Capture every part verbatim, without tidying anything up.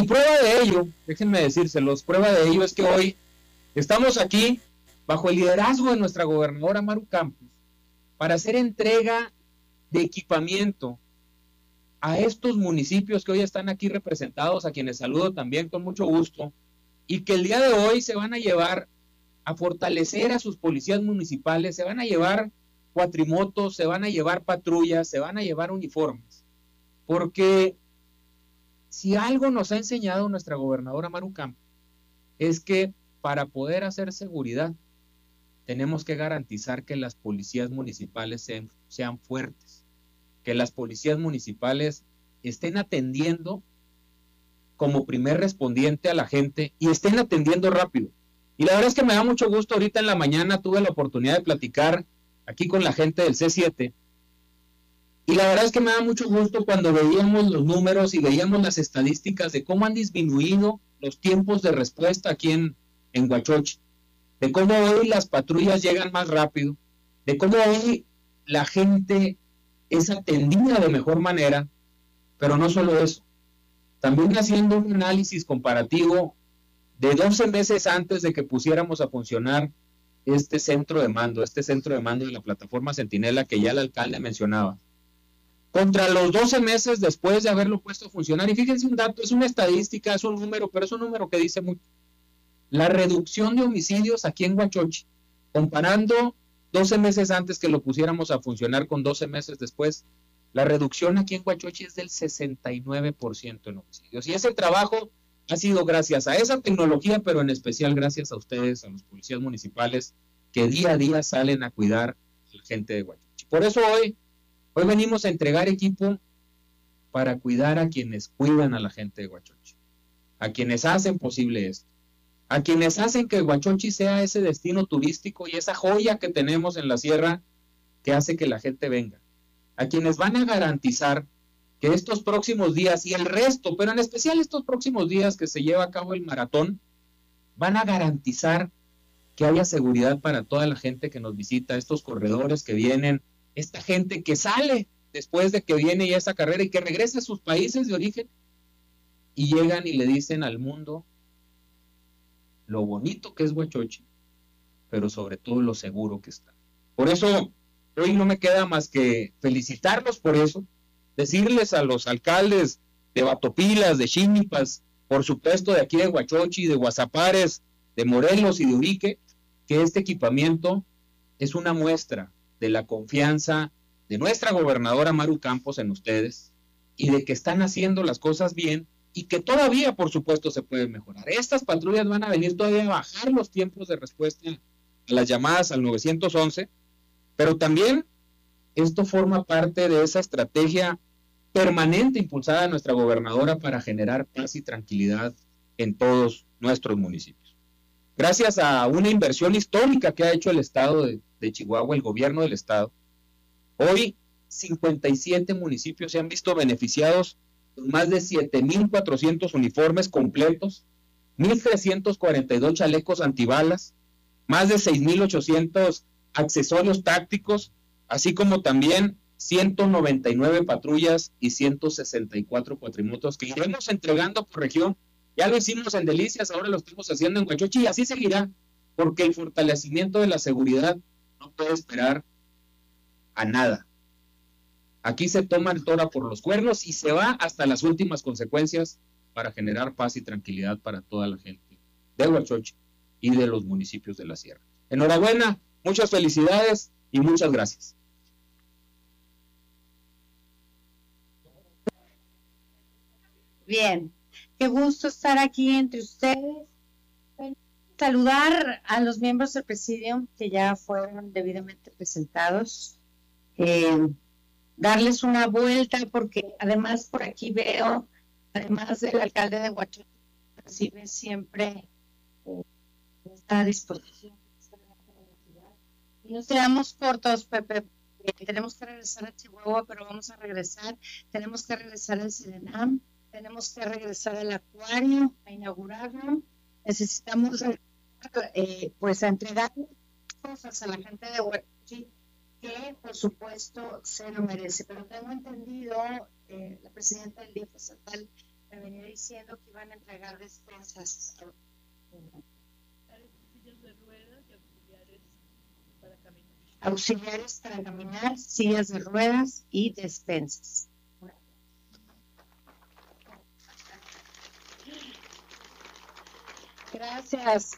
prueba de ello, déjenme decírselos, prueba de ello es que hoy estamos aquí bajo el liderazgo de nuestra gobernadora Maru Campos para hacer entrega de equipamiento a estos municipios que hoy están aquí representados, a quienes saludo también con mucho gusto, y que el día de hoy se van a llevar a fortalecer a sus policías municipales, se van a llevar cuatrimotos, se van a llevar patrullas, se van a llevar uniformes, porque si algo nos ha enseñado nuestra gobernadora Maru Campos es que para poder hacer seguridad tenemos que garantizar que las policías municipales sean, sean fuertes, que las policías municipales estén atendiendo como primer respondiente a la gente y estén atendiendo rápido. Y la verdad es que me da mucho gusto. Ahorita en la mañana tuve la oportunidad de platicar aquí con la gente del C siete y la verdad es que me da mucho gusto cuando veíamos los números y veíamos las estadísticas de cómo han disminuido los tiempos de respuesta aquí en, en Huachochi, de cómo hoy las patrullas llegan más rápido, de cómo hoy la gente es atendida de mejor manera, pero no solo eso, también haciendo un análisis comparativo de doce meses antes de que pusiéramos a funcionar este centro de mando, este centro de mando de la plataforma Centinela que ya el alcalde mencionaba, contra los doce meses después de haberlo puesto a funcionar. Y fíjense un dato, es una estadística, es un número, pero es un número que dice mucho. La reducción de homicidios aquí en Huachochi, comparando doce meses antes que lo pusiéramos a funcionar con doce meses después, la reducción aquí en Huachochi es del sesenta y nueve por ciento en homicidios. Y ese trabajo ha sido gracias a esa tecnología, pero en especial gracias a ustedes, a los policías municipales, que día a día salen a cuidar a la gente de Huachochi. Por eso hoy, hoy venimos a entregar equipo para cuidar a quienes cuidan a la gente de Huachochi, a quienes hacen posible esto, a quienes hacen que Huachochi sea ese destino turístico y esa joya que tenemos en la sierra que hace que la gente venga, a quienes van a garantizar que estos próximos días y el resto, pero en especial estos próximos días que se lleva a cabo el maratón, van a garantizar que haya seguridad para toda la gente que nos visita, estos corredores que vienen, esta gente que sale después de que viene ya esa carrera y que regresa a sus países de origen y llegan y le dicen al mundo lo bonito que es Huachochi, pero sobre todo lo seguro que está. Por eso hoy no me queda más que felicitarlos por eso, decirles a los alcaldes de Batopilas, de Xínipas, por supuesto de aquí de Huachochi, de Guasapares, de Morelos y de Urique, que este equipamiento es una muestra de la confianza de nuestra gobernadora Maru Campos en ustedes y de que están haciendo las cosas bien y que todavía, por supuesto, se pueden mejorar. Estas patrullas van a venir todavía a bajar los tiempos de respuesta a las llamadas al nueve once, pero también esto forma parte de esa estrategia permanente impulsada de nuestra gobernadora para generar paz y tranquilidad en todos nuestros municipios. Gracias a una inversión histórica que ha hecho el estado de, de Chihuahua, el gobierno del estado, hoy cincuenta y siete municipios se han visto beneficiados con más de siete mil cuatrocientos uniformes completos, mil trescientos cuarenta y dos chalecos antibalas, más de seis mil ochocientos accesorios tácticos, así como también ciento noventa y nueve patrullas y ciento sesenta y cuatro cuatrimotos que iremos entregando por región. Ya lo hicimos en Delicias, ahora lo estamos haciendo en Huachochi y así seguirá, porque el fortalecimiento de la seguridad no puede esperar a nada. Aquí se toma el toro por los cuernos y se va hasta las últimas consecuencias para generar paz y tranquilidad para toda la gente de Huachochi y de los municipios de la sierra. Enhorabuena, muchas felicidades y muchas gracias. Bien, qué gusto estar aquí entre ustedes. Saludar a los miembros del Presidium que ya fueron debidamente presentados. Eh, darles una vuelta porque además por aquí veo, además del alcalde de Huachochi, recibe siempre eh, esta disposición. Y nos quedamos cortos, Pepe. Tenemos que regresar a Chihuahua, pero vamos a regresar. Tenemos que regresar al Serenam. Tenemos que regresar al acuario, a inaugurarlo. Necesitamos eh, pues a entregar cosas a la gente de Huachochi que por supuesto se lo merece. Pero tengo entendido, eh, la presidenta del D I F estatal me venía diciendo que iban a entregar despensas. Sillas de ruedas y auxiliares para caminar. Auxiliares para caminar, sillas de ruedas y despensas. Gracias.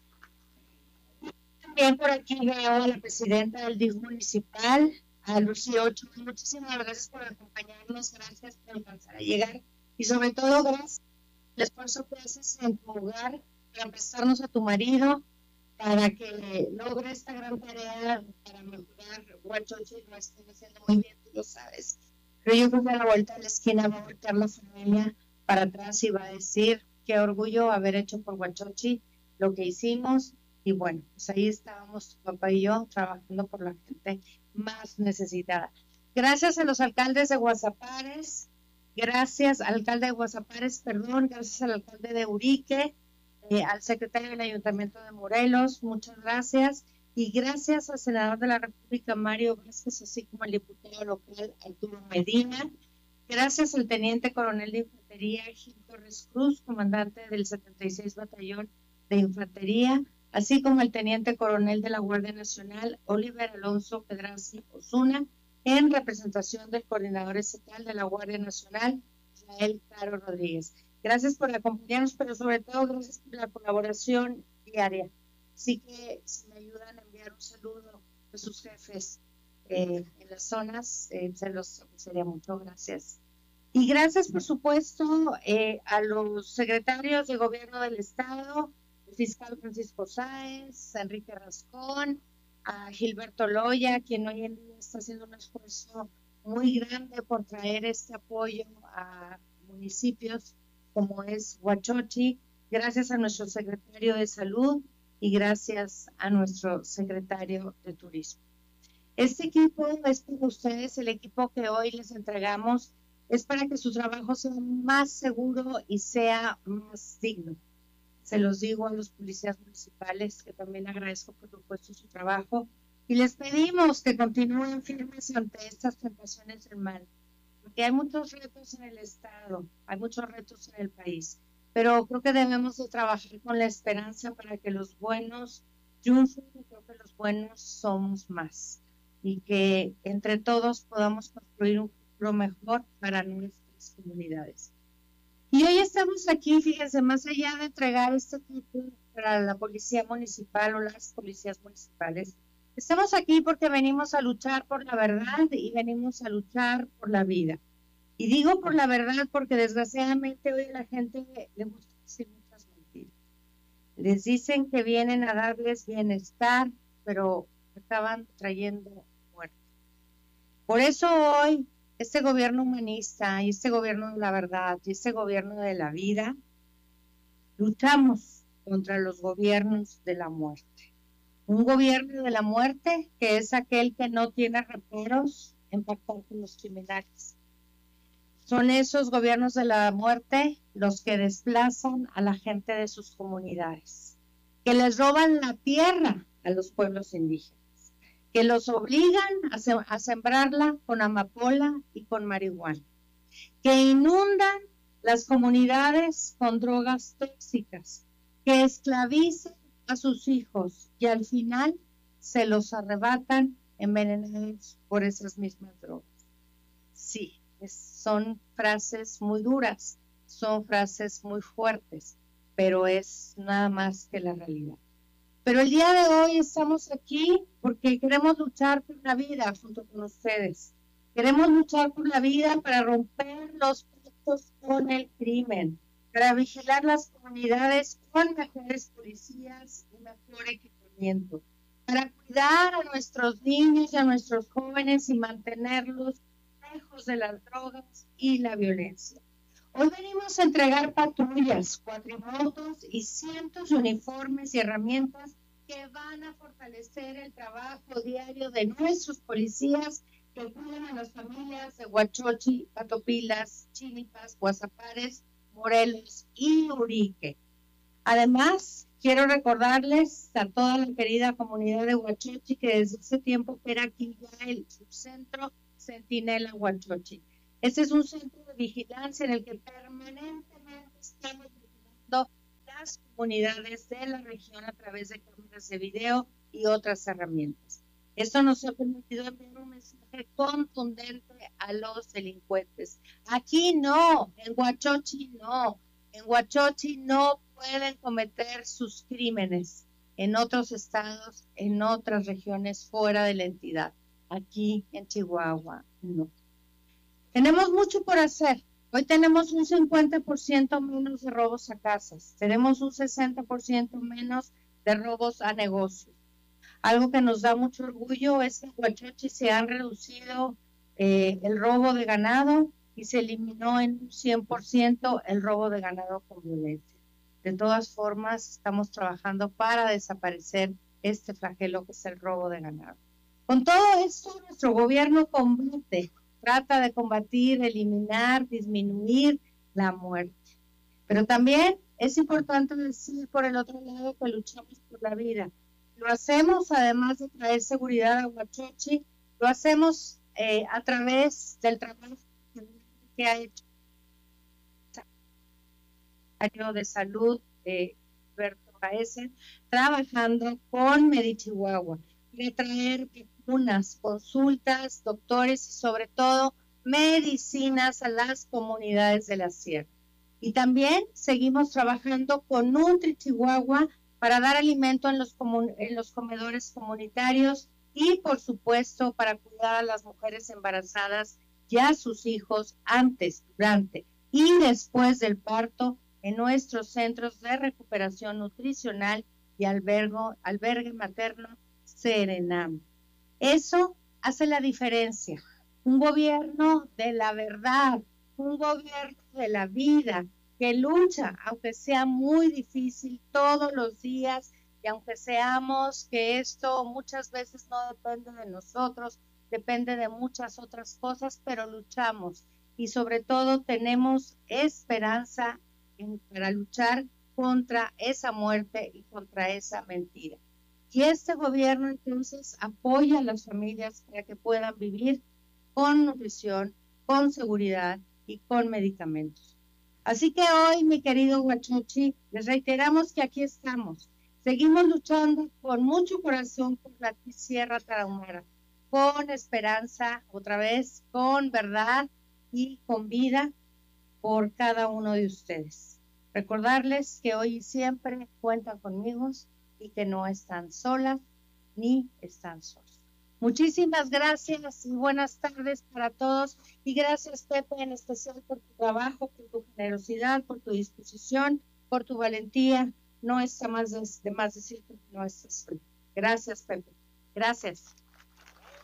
También por aquí veo a la presidenta del D I F municipal, a Lucía Ochoa. Muchísimas gracias por acompañarnos, gracias por alcanzar a llegar y sobre todo gracias por el esfuerzo que haces en tu hogar para prestarnos a tu marido para que logre esta gran tarea para mejorar Huachochi. Lo están haciendo muy bien, tú lo sabes. Pero yo creo que a la vuelta de la esquina va a voltear la familia para atrás y va a decir qué orgullo haber hecho por Huachochi lo que hicimos. Y bueno, pues ahí estábamos tu papá y yo trabajando por la gente más necesitada. Gracias a los alcaldes de Guasapares, gracias al alcalde de Guasapares, perdón, gracias al alcalde de Urique, eh, al secretario del Ayuntamiento de Morelos, muchas gracias. Y gracias al senador de la República, Mario Vázquez, así como al diputado local, Arturo Medina. Gracias al teniente coronel de Infantería, Gil Torres Cruz, comandante del setenta y seis Batallón de Infantería, así como el teniente coronel de la Guardia Nacional, Oliver Alonso Pedraza Osuna, en representación del coordinador estatal de la Guardia Nacional, Israel Caro Rodríguez. Gracias por acompañarnos, pero sobre todo gracias por la colaboración diaria. Así que si me ayudan a enviar un saludo a sus jefes eh, en las zonas, eh, se los agradecería mucho. Gracias. Y gracias, por supuesto, eh, a los secretarios de gobierno del Estado, el fiscal Francisco Sáenz, a Enrique Rascón, a Gilberto Loya, quien hoy en día está haciendo un esfuerzo muy grande por traer este apoyo a municipios como es Huachochi. Gracias a nuestro secretario de Salud y gracias a nuestro secretario de Turismo. Este equipo es para ustedes, el equipo que hoy les entregamos es para que su trabajo sea más seguro y sea más digno. Se los digo a los policías municipales, que también agradezco por supuesto su trabajo, y les pedimos que continúen firmes ante estas tentaciones del mal, porque hay muchos retos en el Estado, hay muchos retos en el país, pero creo que debemos de trabajar con la esperanza para que los buenos triunfen, y creo que los buenos somos más, y que entre todos podamos construir un futuro mejor para nuestras comunidades. Y hoy estamos aquí, fíjense, más allá de entregar este equipo para la policía municipal o las policías municipales, estamos aquí porque venimos a luchar por la verdad y venimos a luchar por la vida. Y digo por la verdad porque desgraciadamente hoy a la gente le gusta decir muchas mentiras. Les dicen que vienen a darles bienestar, pero acaban trayendo muerte. Por eso hoy este gobierno humanista y este gobierno de la verdad y este gobierno de la vida, luchamos contra los gobiernos de la muerte. Un gobierno de la muerte que es aquel que no tiene reparos en pactar con los criminales. Son esos gobiernos de la muerte los que desplazan a la gente de sus comunidades, que les roban la tierra a los pueblos indígenas, que los obligan a, se a sembrarla con amapola y con marihuana, que inundan las comunidades con drogas tóxicas, que esclavizan a sus hijos y al final se los arrebatan envenenados por esas mismas drogas. Sí, es, son frases muy duras, son frases muy fuertes, pero es nada más que la realidad. Pero el día de hoy estamos aquí porque queremos luchar por la vida junto con ustedes. Queremos luchar por la vida para romper los pactos con el crimen, para vigilar las comunidades con mejores policías y mejor equipamiento, para cuidar a nuestros niños y a nuestros jóvenes y mantenerlos lejos de las drogas y la violencia. Hoy venimos a entregar patrullas, cuatrimotos y cientos de uniformes y herramientas que van a fortalecer el trabajo diario de nuestros policías que cuidan a las familias de Huachochi, Patopilas, Chinipas, Guasapares, Morelos y Urique. Además, quiero recordarles a toda la querida comunidad de Huachochi que desde ese tiempo opera aquí ya el subcentro Centinela Huachochi. Este es un centro de vigilancia en el que permanentemente estamos vigilando las comunidades de la región a través de cámaras de video y otras herramientas. Esto nos ha permitido enviar un mensaje contundente a los delincuentes. Aquí no, en Huachochi no, en Huachochi no pueden cometer sus crímenes. En otros estados, en otras regiones fuera de la entidad. Aquí en Chihuahua no. Tenemos mucho por hacer. Hoy tenemos un cincuenta por ciento menos de robos a casas. Tenemos un sesenta por ciento menos de robos a negocios. Algo que nos da mucho orgullo es que en Huachochi se han reducido eh, el robo de ganado y se eliminó en un cien por ciento el robo de ganado con violencia. De todas formas, estamos trabajando para desaparecer este flagelo que es el robo de ganado. Con todo esto, nuestro gobierno combate, trata de combatir, eliminar, disminuir la muerte. Pero también es importante decir por el otro lado que luchamos por la vida. Lo hacemos además de traer seguridad a Huachochi, lo hacemos eh, a través del trabajo que ha hecho el secretario de Salud, eh, Alberto Baeza, trabajando con Medichihuahua, de traer vacunas, consultas, doctores y sobre todo medicinas a las comunidades de la sierra. Y también seguimos trabajando con Nutri Chihuahua para dar alimento en los, en los comedores comunitarios y, por supuesto, para cuidar a las mujeres embarazadas y a sus hijos antes, durante y después del parto en nuestros centros de recuperación nutricional y albergo, albergue materno Serenam. Eso hace la diferencia. Un gobierno de la verdad, un gobierno de la vida, que lucha, aunque sea muy difícil todos los días, y aunque seamos que esto muchas veces no depende de nosotros, depende de muchas otras cosas, pero luchamos y sobre todo tenemos esperanza en, para luchar contra esa muerte y contra esa mentira. Y este gobierno entonces apoya a las familias para que puedan vivir con nutrición, con seguridad y con medicamentos. Así que hoy, mi querido Huachochi, les reiteramos que aquí estamos. Seguimos luchando con mucho corazón por la Sierra Tarahumara, con esperanza, otra vez, con verdad y con vida por cada uno de ustedes. Recordarles que hoy y siempre cuentan conmigo y que no están solas ni están solos. Muchísimas gracias y buenas tardes para todos. Y gracias, Pepe, en especial por tu trabajo, por tu generosidad, por tu disposición, por tu valentía. No está más de, de más decir que no estás solo. Gracias, Pepe. Gracias.